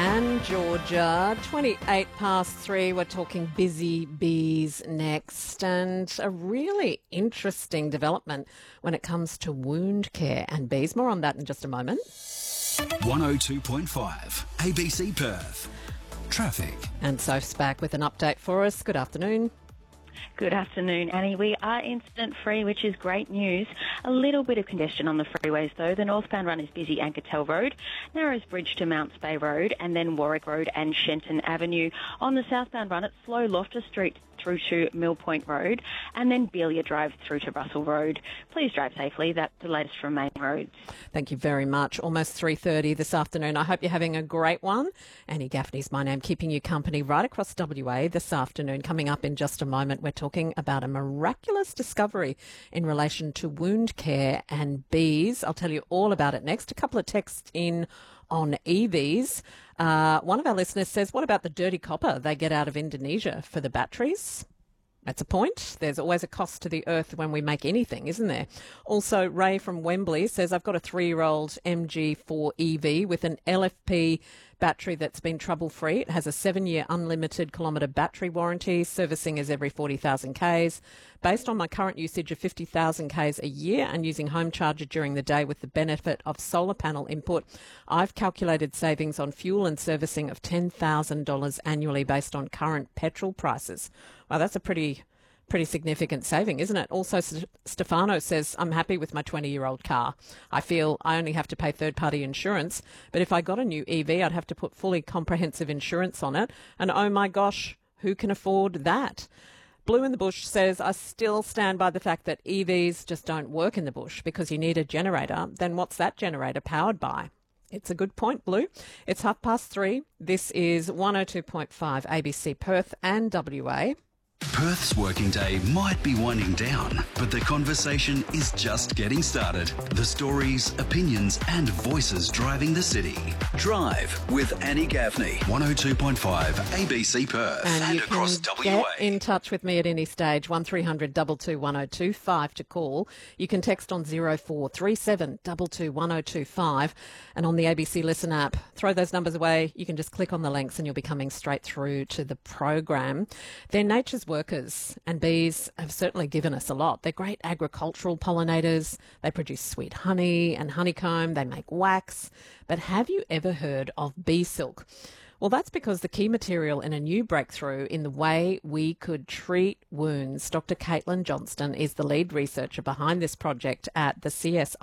and Georgia. 28 past 3. We're talking busy bees next, and a really interesting development when it comes to wound care and bees. More on that in just a moment. 102.5 ABC Perth. Traffic. And Soph's back with an update for us. Good afternoon. Good afternoon, Annie. We are incident-free, which is great news. A little bit of congestion on the freeways, though. The northbound run is busy Ankertel Road, Narrows Bridge to Mounts Bay Road, and then Warwick Road and Shenton Avenue. On the southbound run, it's slow Loftus Street through to Mill Point Road, and then Belia Drive through to Russell Road. Please drive safely. That's the latest from Main Roads. Thank you very much. Almost 3:30 this afternoon. I hope you're having a great one. Annie Gaffney's my name, keeping you company right across WA this afternoon. Coming up in just a moment, we're talking about a miraculous discovery in relation to wound care and bees. I'll tell you all about it next. A couple of texts in on EVs. One of our listeners says, what about the dirty copper they get out of Indonesia for the batteries? That's a point. There's always a cost to the earth when we make anything, isn't there? Also, Ray from Wembley says, I've got a 3-year-old MG4 EV with an LFP battery that's been trouble-free. It has a 7-year unlimited kilometre battery warranty. Servicing is every 40,000 Ks. Based on my current usage of 50,000 Ks a year and using home charger during the day with the benefit of solar panel input, I've calculated savings on fuel and servicing of $10,000 annually based on current petrol prices. Wow, that's a pretty significant saving, isn't it? Also, Stefano says, I'm happy with my 20-year-old car. I feel I only have to pay third-party insurance, but if I got a new EV, I'd have to put fully comprehensive insurance on it. And oh my gosh, who can afford that? Blue in the Bush says, I still stand by the fact that EVs just don't work in the bush because you need a generator. Then what's that generator powered by? It's a good point, Blue. It's 3:30. This is 102.5 ABC Perth and WA. Perth's working day might be winding down, but the conversation is just getting started. The stories, opinions and voices driving the city. Drive with Annie Gaffney. 102.5 ABC Perth and you across can WA. get in touch with me at any stage, 1300 222 1025 to call. You can text on 0437 22 1025, and on the ABC Listen app, throw those numbers away. You can just click on the links and you'll be coming straight through to the program. They're nature's workers, and bees have certainly given us a lot. They're great agricultural pollinators. They produce sweet honey and honeycomb. They make wax. But have you ever heard of bee silk? Well, that's because the key material in a new breakthrough in the way we could treat wounds. Dr. Caitlin Johnston is the lead researcher behind this project at the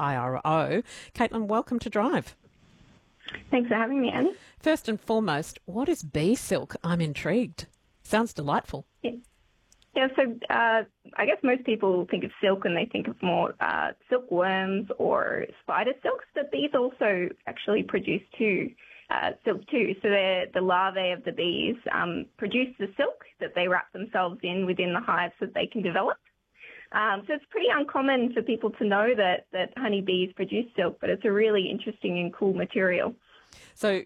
CSIRO. Caitlin, welcome to Drive. Thanks for having me, Annie. First and foremost, what is bee silk? I'm intrigued. Sounds delightful. Yeah, so I guess most people think of silk and they think of more silkworms or spider silks, but bees also actually produce silk too. So the larvae of the bees produce the silk that they wrap themselves in within the hives so that they can develop. So it's pretty uncommon for people to know that honeybees produce silk, but it's a really interesting and cool material. So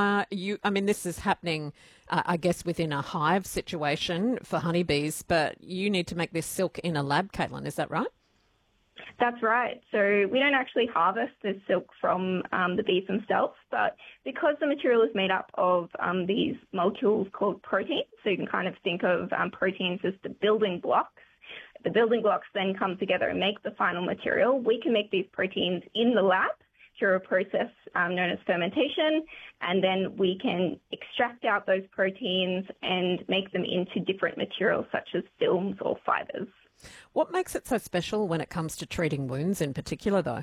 this is happening, I guess, within a hive situation for honeybees, but you need to make this silk in a lab, Caitlin, is that right? That's right. So we don't actually harvest the silk from the bees themselves, but because the material is made up of these molecules called proteins, so you can kind of think of proteins as the building blocks. The building blocks then come together and make the final material. We can make these proteins in the lab through a process known as fermentation, and then we can extract out those proteins and make them into different materials such as films or fibres. What makes it so special when it comes to treating wounds in particular, though?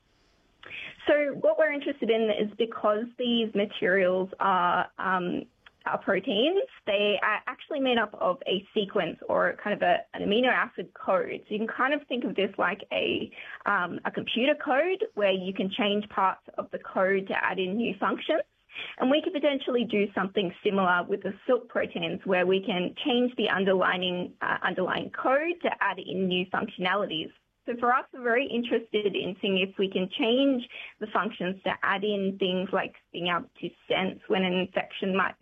So what we're interested in is because these materials are proteins, they are actually made up of a sequence or kind of an amino acid code. So you can kind of think of this like a computer code where you can change parts of the code to add in new functions. And we could potentially do something similar with the silk proteins where we can change the underlying code to add in new functionalities. So for us, we're very interested in seeing if we can change the functions to add in things like being able to sense when an infection might be